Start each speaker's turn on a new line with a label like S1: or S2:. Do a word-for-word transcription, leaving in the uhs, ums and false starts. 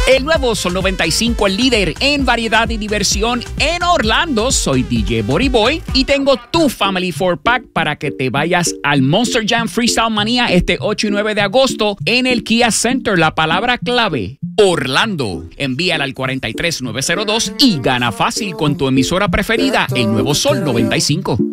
S1: El nuevo Sol noventa y cinco, el líder en variedad y diversión en Orlando. Soy D J Boriboy y tengo tu Family four pack para que te vayas al Monster Jam Freestyle Manía este ocho y nueve de agosto en el Kia Center. La palabra clave, Orlando. Envíala al cuatro tres nueve cero dos y gana fácil con tu emisora preferida, el nuevo Sol noventa y cinco.